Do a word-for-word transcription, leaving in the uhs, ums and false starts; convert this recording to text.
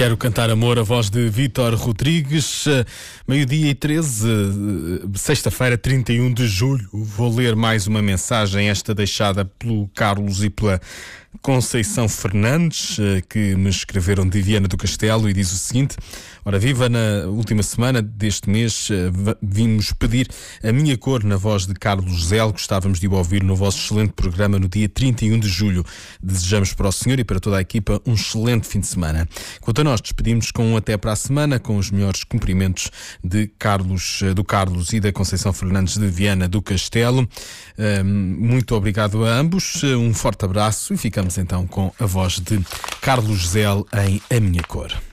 Quero Cantar Amor, a voz de Vítor Rodrigues. Meio-dia e treze, sexta-feira, trinta e um de julho. Vou ler mais uma mensagem, esta deixada pelo Carlos e pela Conceição Fernandes, que me escreveram de Viana do Castelo, e diz o seguinte: ora viva, na última semana deste mês vimos pedir A Minha Cor na voz de Carlos Zelo. Gostávamos de o ouvir no vosso excelente programa no dia trinta e um de julho. Desejamos para o senhor e para toda a equipa um excelente fim de semana. Quanto a nós, despedimos com um até para a semana, com os melhores cumprimentos de Carlos, do Carlos e da Conceição Fernandes de Viana do Castelo. Muito obrigado a ambos, um forte abraço e ficamos então com a voz de Carlos Zelo em A Minha Cor.